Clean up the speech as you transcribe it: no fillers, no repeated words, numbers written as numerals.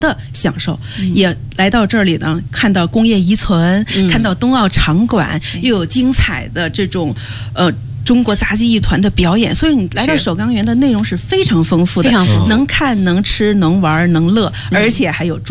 的享受，也来到这里呢，看到工业遗存，看到冬奥场馆，又有精彩的这种中国杂技艺团的表演，所以你来到首钢园的内容是非常丰富的，能看能吃能玩能乐，而且还有